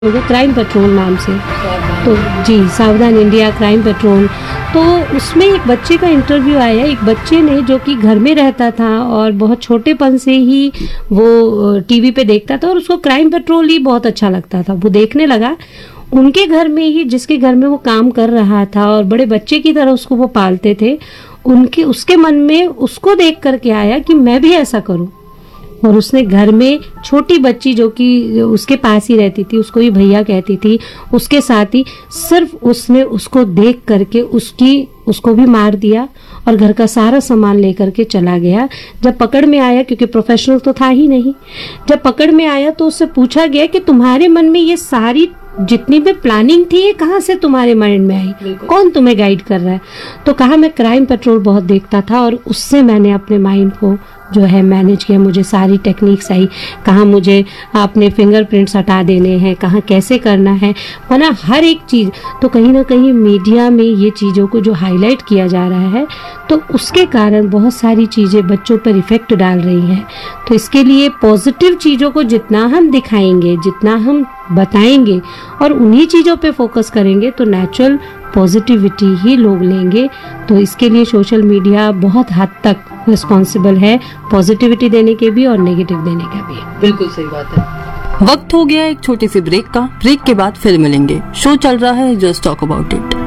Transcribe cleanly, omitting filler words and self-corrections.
Crime petrol नाम से। तो जी, सावधान इंडिया क्राइम पेट्रोल। तो उसमें एक बच्चे का इंटरव्यू आया, एक बच्चे ने जो कि घर में रहता था और बहुत छोटेपन से ही वो टीवी पे देखता था और उसको क्राइम पेट्रोल ही बहुत अच्छा लगता था। वो देखने लगा उनके घर में ही, जिसके घर में वो काम कर रहा था और बड़े बच्चे की तरह उसको वो पालते थे, उसके मन में उसको देख करके आया कि मैं भी ऐसा करूं। और उसने घर में छोटी बच्ची जो कि उसके पास ही रहती थी, उसको ही भैया कहती थी, उसके साथ ही सिर्फ उसने उसको देख करके उसको भी मार दिया और घर का सारा सामान लेकर के चला गया। जब पकड़ में आया, क्योंकि प्रोफेशनल तो था ही नहीं, जब पकड़ में आया तो उससे पूछा गया कि तुम्हारे मन में ये सारी जितनी भी प्लानिंग थी ये कहाँ से तुम्हारे माइंड में आई, कौन तुम्हें गाइड कर रहा है? तो कहा मैं क्राइम पेट्रोल बहुत देखता था और उससे मैंने अपने माइंड को जो है मैनेज किया। मुझे सारी टेक्निक्स आई, कहाँ मुझे अपने फिंगरप्रिंट्स हटा देने हैं, कहाँ कैसे करना है, वरना हर एक चीज़। तो कहीं ना कहीं मीडिया में ये चीज़ों को जो हाईलाइट किया जा रहा है तो उसके कारण बहुत सारी चीज़ें बच्चों पर इफ़ेक्ट डाल रही हैं। तो इसके लिए पॉजिटिव चीज़ों को जितना हम दिखाएंगे, जितना हम बताएंगे और उन्हीं चीज़ों पे फोकस करेंगे तो नेचुरल पॉजिटिविटी ही लोग लेंगे। तो इसके लिए सोशल मीडिया बहुत हद तक रिस्पॉन्सिबल है, पॉजिटिविटी देने के भी और नेगेटिव देने का भी। बिल्कुल सही बात है। वक्त हो गया एक छोटी सी ब्रेक का। ब्रेक के बाद फिर मिलेंगे। शो चल रहा है जस्ट टॉक अबाउट इट।